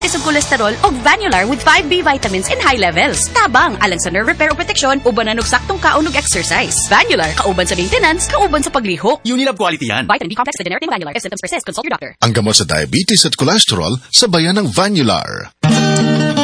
diabetes ug cholesterol ug Vanular with 5B vitamins in high levels. Tabang alang sa nerve repair o protection uban na saktong kaon ug exercise. Vanular kauban sa maintenance, kauban sa paglihok. Unilab quality yan. Vitamin B complex with generic Vanular. If symptoms persist, consult your doctor. Ang gamot sa diabetes at cholesterol sa bayan ng Vanular.